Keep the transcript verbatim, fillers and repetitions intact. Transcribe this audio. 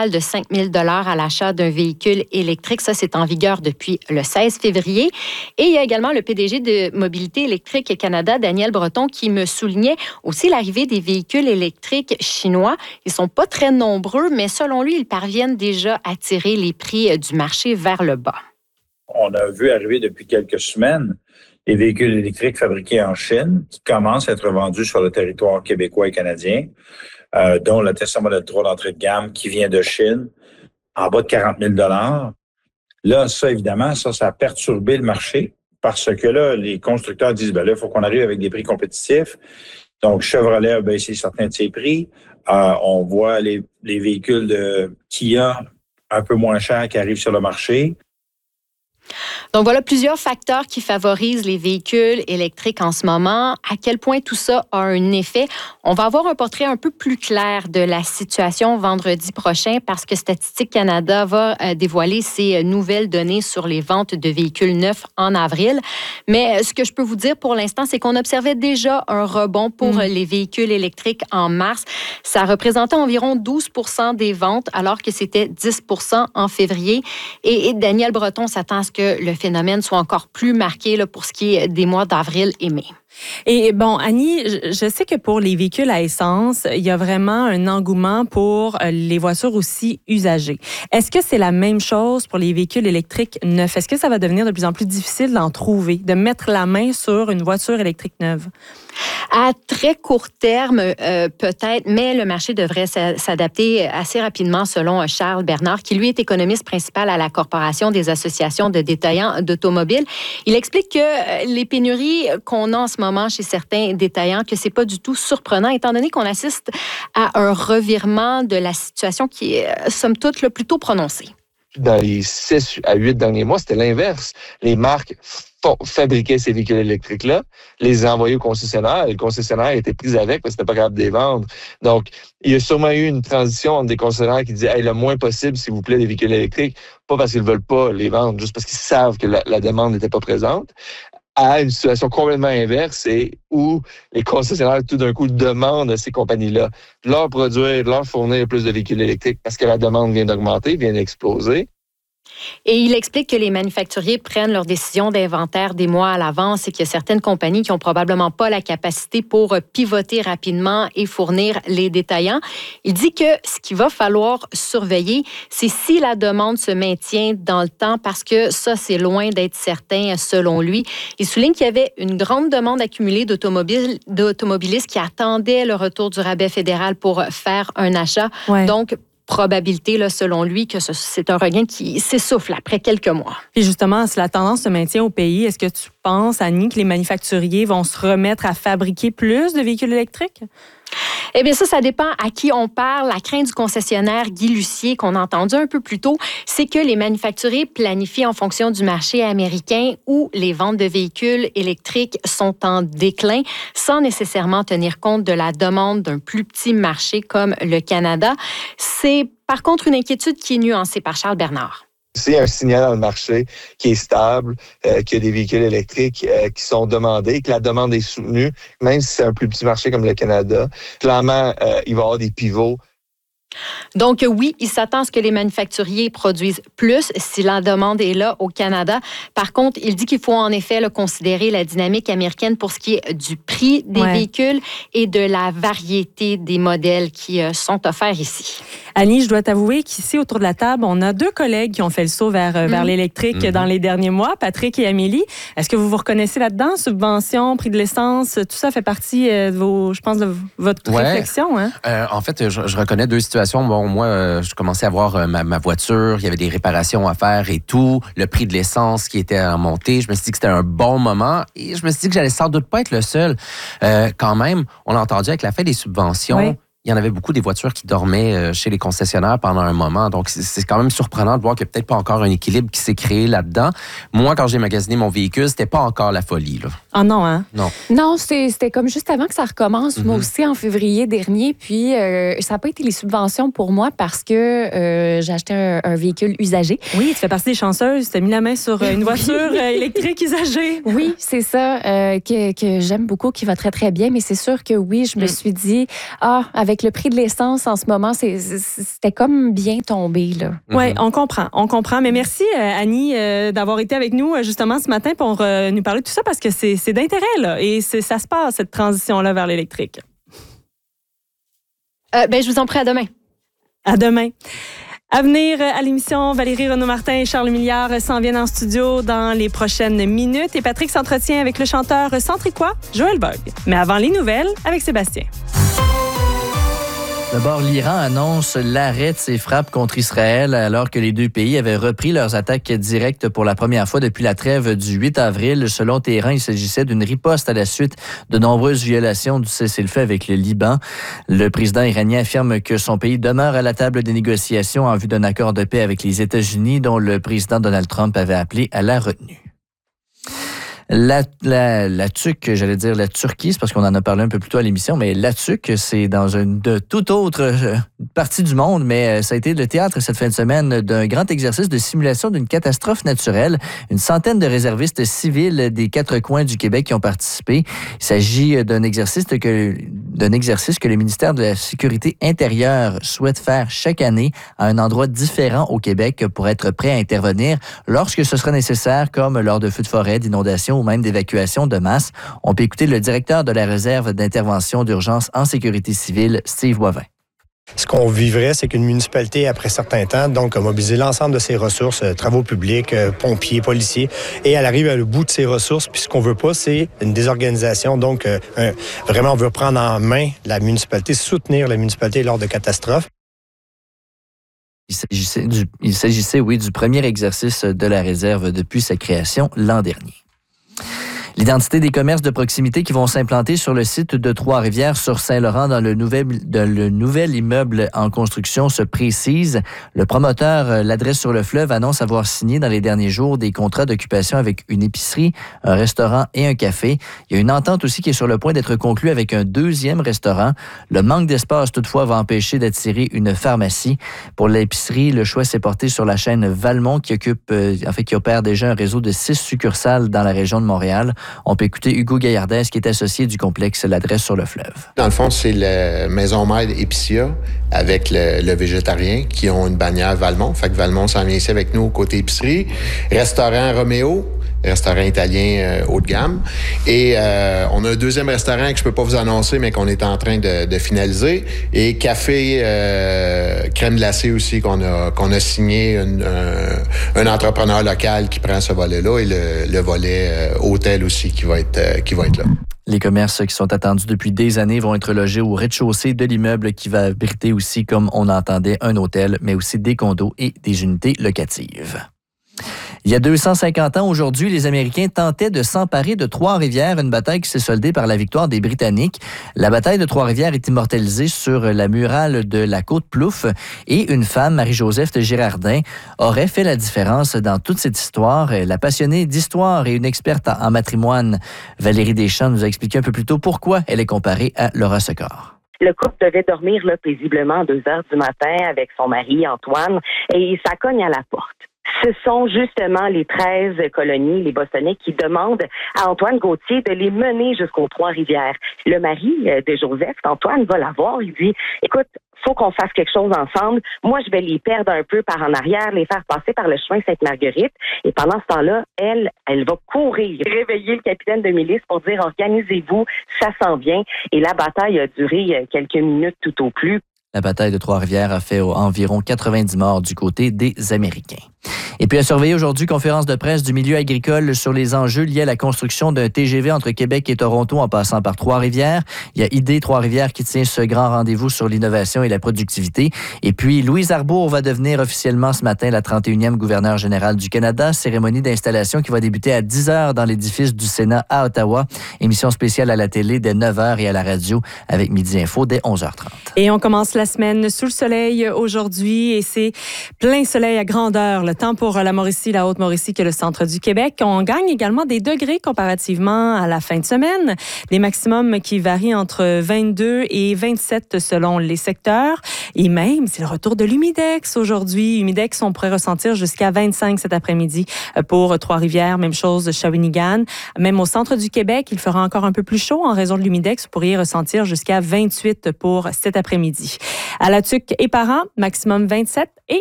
maximale de cinq mille dollars à l'achat d'un véhicule électrique. Ça, c'est en vigueur depuis le seize février. Et il y a également le P D G de Mobilité électrique Canada, Daniel Breton, qui me soulignait aussi l'arrivée des véhicules électriques chinois. Ils ne sont pas très nombreux, mais selon lui, ils parviennent déjà à tirer les prix du marché vers le bas. On a vu arriver depuis quelques semaines les véhicules électriques fabriqués en Chine qui commencent à être vendus sur le territoire québécois et canadien, euh, dont le Tesla Model trois d'entrée de gamme qui vient de Chine, en bas de quarante mille dollars. Là, ça, évidemment, ça, ça a perturbé le marché parce que là, les constructeurs disent, ben là, il faut qu'on arrive avec des prix compétitifs. Donc, Chevrolet a baissé certains de ses prix. Euh, on voit les, les véhicules de Kia un peu moins chers qui arrivent sur le marché. Donc voilà plusieurs facteurs qui favorisent les véhicules électriques en ce moment. À quel point tout ça a un effet? On va avoir un portrait un peu plus clair de la situation vendredi prochain parce que Statistique Canada va dévoiler ses nouvelles données sur les ventes de véhicules neufs en avril. Mais ce que je peux vous dire pour l'instant, c'est qu'on observait déjà un rebond pour mmh. les véhicules électriques en mars. Ça représentait environ douze pour cent des ventes alors que c'était dix pour cent en février. Et, et Daniel Breton s'attend à ce que le phénomène soit encore plus marqué là, pour ce qui est des mois d'avril et mai. Et bon, Annie, je sais que pour les véhicules à essence, il y a vraiment un engouement pour les voitures aussi usagées. Est-ce que c'est la même chose pour les véhicules électriques neufs? Est-ce que ça va devenir de plus en plus difficile d'en trouver, de mettre la main sur une voiture électrique neuve? À très court terme, euh, peut-être, mais le marché devrait s'adapter assez rapidement selon Charles Bernard, qui lui est économiste principal à la Corporation des associations de détaillants d'automobiles. Il explique que les pénuries qu'on a en ce moment chez certains détaillants, que c'est pas du tout surprenant, étant donné qu'on assiste à un revirement de la situation qui est, somme toute, le plutôt prononcé. Dans les six à huit derniers mois, c'était l'inverse. Les marques fabriquaient ces véhicules électriques-là, les envoyaient au concessionnaire, et le concessionnaire était pris avec parce que c'était pas capable de les vendre. Donc, il y a sûrement eu une transition entre des concessionnaires qui disaient hey, « le moins possible, s'il vous plaît, des véhicules électriques », pas parce qu'ils veulent pas les vendre, juste parce qu'ils savent que la, la demande n'était pas présente, à une situation complètement inverse et où les concessionnaires, tout d'un coup, demandent à ces compagnies-là de leur produire, de leur fournir plus de véhicules électriques parce que la demande vient d'augmenter, vient d'exploser. Et il explique que les manufacturiers prennent leurs décisions d'inventaire des mois à l'avance et qu'il y a certaines compagnies qui n'ont probablement pas la capacité pour pivoter rapidement et fournir les détaillants. Il dit que ce qu'il va falloir surveiller, c'est si la demande se maintient dans le temps parce que ça, c'est loin d'être certain selon lui. Il souligne qu'il y avait une grande demande accumulée d'automobiles, d'automobilistes qui attendaient le retour du rabais fédéral pour faire un achat. Ouais. Donc, probabilité, là, selon lui, que c'est un regain qui s'essouffle après quelques mois. Puis justement, si la tendance se maintient au pays, est-ce que tu penses, Annie, que les manufacturiers vont se remettre à fabriquer plus de véhicules électriques? Eh bien, ça, ça dépend à qui on parle. La crainte du concessionnaire Guy Lucier, qu'on a entendu un peu plus tôt, c'est que les manufacturiers planifient en fonction du marché américain où les ventes de véhicules électriques sont en déclin, sans nécessairement tenir compte de la demande d'un plus petit marché comme le Canada. C'est par contre une inquiétude qui est nuancée par Charles Bernard. C'est un signal dans le marché qui est stable, euh, qu'il y a des véhicules électriques euh, qui sont demandés, que la demande est soutenue, même si c'est un plus petit marché comme le Canada. Clairement, euh, il va y avoir des pivots. Donc oui, il s'attend à ce que les manufacturiers produisent plus si la demande est là au Canada. Par contre, il dit qu'il faut en effet là, considérer la dynamique américaine pour ce qui est du prix des ouais. véhicules et de la variété des modèles qui euh, sont offerts ici. Annie, je dois t'avouer qu'ici, autour de la table, on a deux collègues qui ont fait le saut vers, mmh. vers l'électrique mmh. dans les derniers mois, Patrick et Amélie. Est-ce que vous vous reconnaissez là-dedans? Subventions, prix de l'essence, tout ça fait partie de vos, je pense, de votre ouais. réflexion. Hein? Euh, en fait, je, je reconnais deux situations. Bon, moi, euh, je commençais à voir euh, ma, ma voiture, il y avait des réparations à faire et tout, le prix de l'essence qui était en montée. Je me suis dit que c'était un bon moment et je me suis dit que j'allais sans doute pas être le seul. Euh, quand même, on a entendu avec la fin des subventions, oui. il y en avait beaucoup des voitures qui dormaient chez les concessionnaires pendant un moment. Donc, c'est quand même surprenant de voir qu'il n'y a peut-être pas encore un équilibre qui s'est créé là-dedans. Moi, quand j'ai magasiné mon véhicule, c'était pas encore la folie, là. Ah non, hein? Non. Non, c'était, c'était comme juste avant que ça recommence, mm-hmm. moi aussi, en février dernier. Puis, euh, ça n'a pas été les subventions pour moi parce que euh, j'ai acheté un, un véhicule usagé. Oui, tu fais partie des chanceuses. Tu as mis la main sur une voiture électrique usagée. Oui, c'est ça, euh, que, que j'aime beaucoup, qui va très, très bien. Mais c'est sûr que oui, je me mm. suis dit, ah, avec avec le prix de l'essence en ce moment, c'est, c'était comme bien tombé, là. Oui, Mm-hmm. on comprend, on comprend. Mais merci, euh, Annie, euh, d'avoir été avec nous, justement, ce matin pour euh, nous parler de tout ça, parce que c'est, c'est d'intérêt, là, et c'est, ça se passe, cette transition-là vers l'électrique. Euh, ben, je vous en prie, à demain. À demain. À venir à l'émission, Valérie Renaud-Martin et Charles Milliard s'en viennent en studio dans les prochaines minutes. Et Patrick s'entretient avec le chanteur centricois Joël Bug. Mais avant les nouvelles, avec Sébastien. D'abord, l'Iran annonce l'arrêt de ses frappes contre Israël alors que les deux pays avaient repris leurs attaques directes pour la première fois depuis la trêve du huit avril. Selon Téhéran, il s'agissait d'une riposte à la suite de nombreuses violations du cessez-le-feu avec le Liban. Le président iranien affirme que son pays demeure à la table des négociations en vue d'un accord de paix avec les États-Unis dont le président Donald Trump avait appelé à la retenue. La, la, la T U C, j'allais dire la Turquie, c'est parce qu'on en a parlé un peu plus tôt à l'émission, mais la T U C, c'est dans une de toute autre euh, partie du monde, mais euh, ça a été le théâtre cette fin de semaine d'un grand exercice de simulation d'une catastrophe naturelle. Une centaine de réservistes civils des quatre coins du Québec qui ont participé. Il s'agit d'un exercice que, d'un exercice que le ministère de la Sécurité intérieure souhaite faire chaque année à un endroit différent au Québec pour être prêt à intervenir lorsque ce sera nécessaire, comme lors de feux de forêt, d'inondations ou même d'évacuation de masse. On peut écouter le directeur de la réserve d'intervention d'urgence en sécurité civile, Steve Boivin. Ce qu'on vivrait, c'est qu'une municipalité, après certains temps, donc, a mobilisé l'ensemble de ses ressources, euh, travaux publics, euh, pompiers, policiers, et elle arrive à le bout de ses ressources. Puis ce qu'on veut pas, c'est une désorganisation. Donc, euh, un, vraiment, on veut prendre en main la municipalité, soutenir la municipalité lors de catastrophes. Il s'agissait, du, il s'agissait, oui, du premier exercice de la réserve depuis sa création l'an dernier. L'identité des commerces de proximité qui vont s'implanter sur le site de Trois-Rivières sur Saint-Laurent dans le nouvel, dans le nouvel immeuble en construction se précise. Le promoteur L'Adresse sur le fleuve annonce avoir signé dans les derniers jours des contrats d'occupation avec une épicerie, un restaurant et un café. Il y a une entente aussi qui est sur le point d'être conclue avec un deuxième restaurant. Le manque d'espace, toutefois, va empêcher d'attirer une pharmacie. Pour l'épicerie, le choix s'est porté sur la chaîne Valmont qui occupe, euh, en fait, qui opère déjà un réseau de six succursales dans la région de Montréal. On peut écouter Hugo Gaillardès, qui est associé du complexe L'Adresse sur le fleuve. Dans le fond, c'est la Maison Mère Épicia avec le, le végétarien qui ont une bannière Valmont. Fait que Valmont s'en vient ici avec nous côté épicerie. Restaurant Roméo, restaurant italien euh, haut de gamme. Et euh, on a un deuxième restaurant que je peux pas vous annoncer, mais qu'on est en train de, de finaliser. Et café euh, crème glacée aussi, qu'on a, qu'on a signé une, un, un entrepreneur local qui prend ce volet-là et le, le volet euh, hôtel aussi qui va être, euh, qui va être là. Les commerces qui sont attendus depuis des années vont être logés au rez-de-chaussée de l'immeuble qui va abriter aussi, comme on entendait, un hôtel, mais aussi des condos et des unités locatives. Il y a deux cent cinquante ans, aujourd'hui, les Américains tentaient de s'emparer de Trois-Rivières, une bataille qui s'est soldée par la victoire des Britanniques. La bataille de Trois-Rivières est immortalisée sur la murale de la Côte-Plouffe et une femme, Marie-Joseph de Girardin, aurait fait la différence dans toute cette histoire. La passionnée d'histoire et une experte en matrimoine, Valérie Deschamps, nous a expliqué un peu plus tôt pourquoi elle est comparée à Laura Secor. Le couple devait dormir là, paisiblement à deux heures du matin avec son mari, Antoine, et ça cogne à la porte. Ce sont justement les treize colonies, les Bostonnais, qui demandent à Antoine Gauthier de les mener jusqu'aux Trois-Rivières. Le mari de Joseph, Antoine, va la voir. Il dit, écoute, faut qu'on fasse quelque chose ensemble. Moi, je vais les perdre un peu par en arrière, les faire passer par le chemin Sainte-Marguerite. Et pendant ce temps-là, elle, elle va courir, réveiller le capitaine de milice pour dire, organisez-vous, ça s'en vient. Et la bataille a duré quelques minutes tout au plus. La bataille de Trois-Rivières a fait environ quatre-vingt-dix morts du côté des Américains. Et puis à surveiller aujourd'hui, conférence de presse du milieu agricole sur les enjeux liés à la construction d'un T G V entre Québec et Toronto en passant par Trois-Rivières. Il y a I D Trois-Rivières qui tient ce grand rendez-vous sur l'innovation et la productivité. Et puis Louise Arbour va devenir officiellement ce matin la trente et unième gouverneure générale du Canada. Cérémonie d'installation qui va débuter à dix heures dans l'édifice du Sénat à Ottawa. Émission spéciale à la télé dès neuf heures et à la radio avec Midi Info dès onze heures trente. Et on commence la semaine sous le soleil aujourd'hui et c'est plein soleil à grandeur. Le temps pour pour la Mauricie, la Haute-Mauricie que le centre du Québec. On gagne également des degrés comparativement à la fin de semaine. Des maximums qui varient entre vingt-deux et vingt-sept selon les secteurs. Et même, c'est le retour de l'humidex aujourd'hui. Humidex, on pourrait ressentir jusqu'à vingt-cinq cet après-midi pour Trois-Rivières. Même chose, Shawinigan. Même au centre du Québec, il fera encore un peu plus chaud en raison de l'humidex. Vous pourriez ressentir jusqu'à vingt-huit pour cet après-midi. À La Tuque et Parent, maximum vingt-sept et